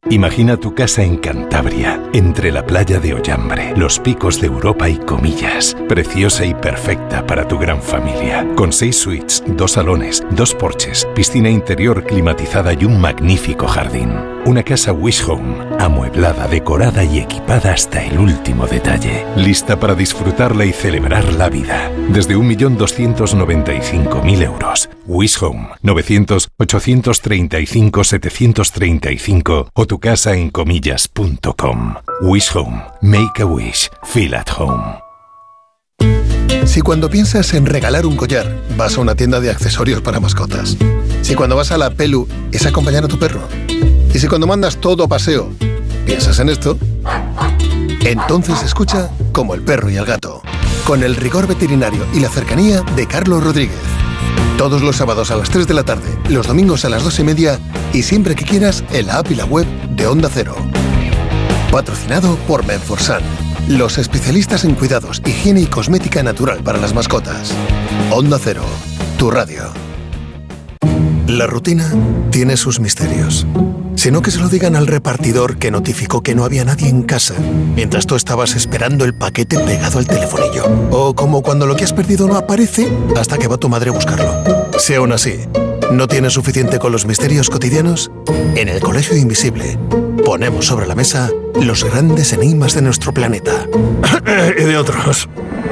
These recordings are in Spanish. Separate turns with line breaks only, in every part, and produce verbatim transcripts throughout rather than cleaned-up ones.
Imagina tu casa en Cantabria, entre la playa de Ollambre, los picos de Europa y Comillas. Preciosa y perfecta para tu gran familia. Con seis suites, dos salones, dos porches, piscina interior climatizada y un magnífico jardín. Una casa Wish Home, amueblada, decorada y equipada hasta el último detalle. Lista para disfrutarla y celebrar la vida. Desde un millón doscientos noventa y cinco mil euros. Wish Home, novecientos, ochocientos treinta y cinco, setecientos treinta y cinco o tu casa en comillas punto com. Wish Home. Make a wish. Feel at home.
Si cuando piensas en regalar un collar, vas a una tienda de accesorios para mascotas. Si cuando vas a la Pelu, es acompañar a tu perro. Y si cuando mandas todo a paseo, piensas en esto, entonces escucha Como el perro y el gato, con el rigor veterinario y la cercanía de Carlos Rodríguez. Todos los sábados a las tres de la tarde, los domingos a las dos y media y siempre que quieras en la app y la web de Onda Cero. Patrocinado por Menforsan, los especialistas en cuidados, higiene y cosmética natural para las mascotas. Onda Cero, tu radio. La rutina tiene sus misterios. Sino que se lo digan al repartidor que notificó que no había nadie en casa mientras tú estabas esperando el paquete pegado al telefonillo. O como cuando lo que has perdido no aparece hasta que va tu madre a buscarlo. Si aún así no tienes suficiente con los misterios cotidianos, en el Colegio Invisible ponemos sobre la mesa los grandes enigmas de nuestro planeta. Y de otros.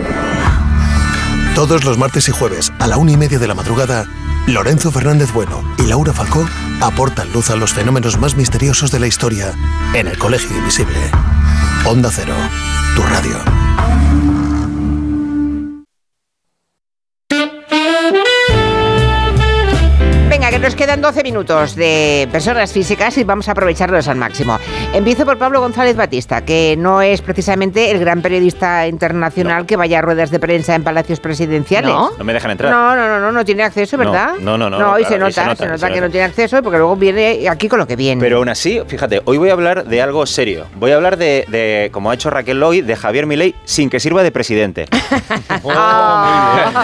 Todos los martes y jueves a la una y media de la madrugada, Lorenzo Fernández Bueno y Laura Falcó aportan luz a los fenómenos más misteriosos de la historia en el Colegio Invisible. Onda Cero, tu radio.
Venga, que nos quedan doce minutos de personas físicas y vamos a aprovecharlos al máximo. Empiezo por Pablo González Batista, que no es precisamente el gran periodista internacional no. que vaya a ruedas de prensa en palacios presidenciales.
¿No? ¿No me dejan entrar?
No, no, no, no, no tiene acceso, ¿verdad?
No, no, no.
No,
no
y,
claro,
se nota,
y se nota,
se nota,
se nota
que no tiene acceso porque luego viene aquí con lo que viene.
Pero aún así, fíjate, hoy voy a hablar de algo serio. Voy a hablar de, de como ha hecho Raquel hoy, de Javier Milei sin que sirva de presidente.
oh, oh,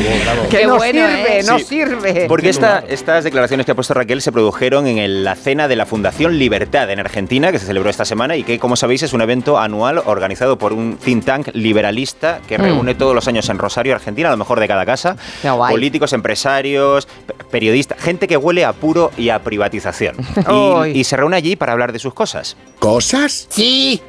que
Qué
no
bueno,
sirve,
¿eh?
no
Sí,
sirve.
Porque esta, estas declaraciones que ha puesto Raquel se produjeron en el, la cena de la Fundación Libertad en Argentina, que se celebró esta semana y que, como sabéis, es un evento anual organizado por un think tank liberalista que mm. reúne todos los años en Rosario, Argentina, a lo mejor de cada casa, políticos, empresarios, periodistas, gente que huele a puro y a privatización. y, y se reúne allí para hablar de sus cosas.
¿Cosas?
Sí.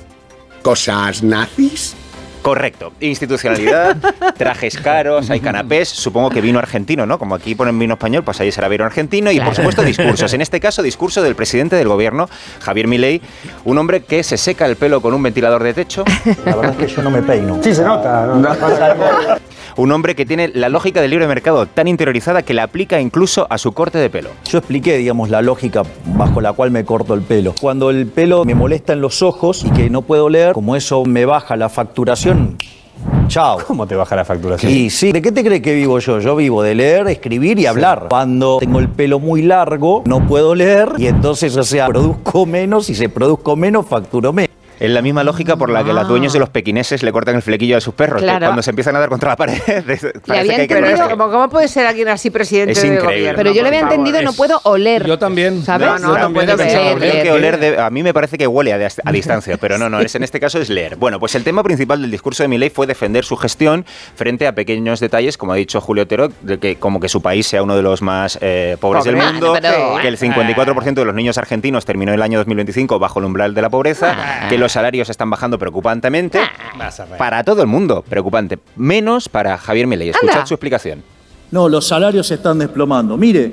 ¿Cosas nazis?
Correcto. Institucionalidad, trajes caros, hay canapés, supongo que vino argentino, ¿no? Como aquí ponen vino español, pues ahí será vino argentino y, claro. por supuesto, discursos. En este caso, discurso del presidente del gobierno, Javier Milei, un hombre que se seca el pelo con un ventilador de techo.
La verdad es que yo no me peino.
Sí, se nota. No, no pasa algo.
Un hombre que tiene la lógica del libre mercado tan interiorizada que la aplica incluso a su corte de pelo.
Yo expliqué, digamos, la lógica bajo la cual me corto el pelo. Cuando el pelo me molesta en los ojos y que no puedo leer, como eso me baja la facturación, chao.
¿Cómo te baja la facturación?
Y sí, ¿de qué te crees que vivo yo? Yo vivo de leer, escribir y hablar. Sí. Cuando tengo el pelo muy largo, no puedo leer y entonces, o sea, produzco menos y si produzco menos, facturo menos.
Es la misma lógica por la que ah. los dueños de los pequineses le cortan el flequillo a sus perros.
Claro.
Cuando se empiezan a dar contra la pared, parece que hay que...
Pero ¿cómo, ¿Cómo puede ser alguien así presidente
es
del
increíble.
gobierno?
Pero yo le había entendido, no puedo oler.
Yo también.
¿Sabes?
No, no, no puedo
leer.
leer.
Que oler de, a mí me parece que huele a, a distancia, pero no, no, es, en este caso es leer. Bueno, pues el tema principal del discurso de Milei fue defender su gestión frente a pequeños detalles, como ha dicho Julio Otero, de que como que su país sea uno de los más eh, pobres Pobre, del mundo, pero, que el cincuenta y cuatro por ciento de los niños argentinos terminó el año dos mil veinticinco bajo el umbral de la pobreza, ah. que los salarios están bajando preocupantemente, ah, para todo el mundo preocupante, menos para Javier Milei. Escuchad Anda. su explicación.
No, los salarios se están desplomando. Mire,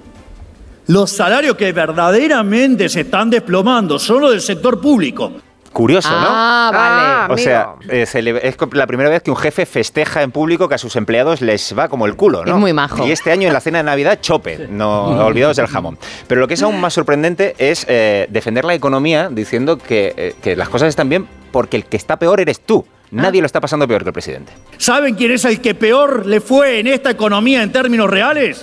los salarios que verdaderamente se están desplomando son los del sector público.
Curioso, ¿no?
Ah, vale.
O sea, eh, se le, es la primera vez que un jefe festeja en público que a sus empleados les va como el culo, ¿no?
Es muy majo.
Y este año en la cena de Navidad, chope, no olvidados del jamón. Pero lo que es aún más sorprendente es eh, defender la economía diciendo que, eh, que las cosas están bien porque el que está peor eres tú. Nadie lo está pasando peor que el presidente.
¿Saben quién es el que peor le fue en esta economía en términos reales?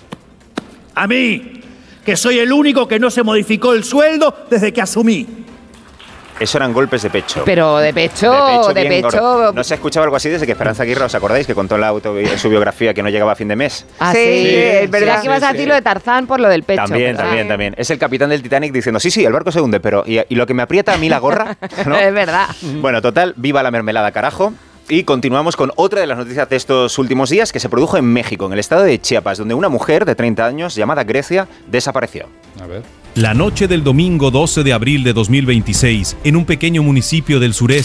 A mí, que soy el único que no se modificó el sueldo desde que asumí.
Eso eran golpes de pecho.
Pero de pecho, de
bien
pecho.
gordo. ¿No se ha escuchado algo así desde que Esperanza Aguirre, os acordáis, que contó en, la auto, en su biografía que no llegaba a fin de mes?
Ah,
Sí,
sí,
es verdad.
Será que ibas a
Sí,
decir
sí.
lo de Tarzán por lo del pecho.
También,
¿verdad?
también, también. Es el capitán del Titanic diciendo, sí, sí, el barco se hunde, pero ¿y, y lo que me aprieta a mí la gorra? ¿No?
Es verdad.
Bueno, total, viva la mermelada, carajo. Y continuamos con otra de las noticias de estos últimos días que se produjo en México, en el estado de Chiapas, donde una mujer de treinta años llamada Grecia desapareció.
A ver.
La noche del domingo doce de abril de dos mil veintiséis, en un pequeño municipio del sureste